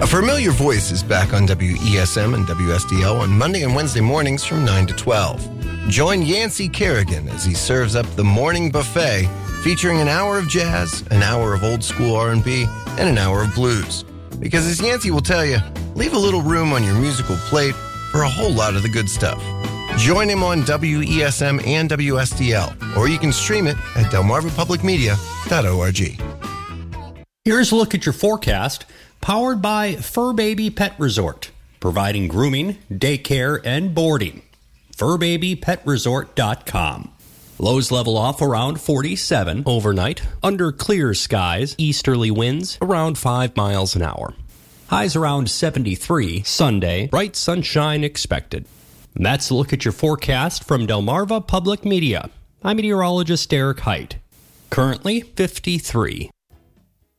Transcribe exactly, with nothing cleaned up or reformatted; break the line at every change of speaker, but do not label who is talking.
familiar voice is back on W E S M and W S D L on Monday and Wednesday mornings from nine to twelve. Join Yancey Kerrigan as he serves up the morning buffet featuring an hour of jazz, an hour of old school R and B, and an hour of blues. Because as Yancey will tell you, leave a little room on your musical plate for a whole lot of the good stuff. Join him on W E S M and W S D L, or you can stream it at delmarva public media dot org.
Here's a look at your forecast, powered by Fur Baby Pet Resort, providing grooming, daycare, and boarding. fur baby pet resort dot com. Lows level off around forty-seven overnight, under clear skies, easterly winds around five miles an hour. Highs around seventy-three Sunday, bright sunshine expected. And that's a look at your forecast from Delmarva Public Media. I'm meteorologist Derek Height. Currently fifty-three.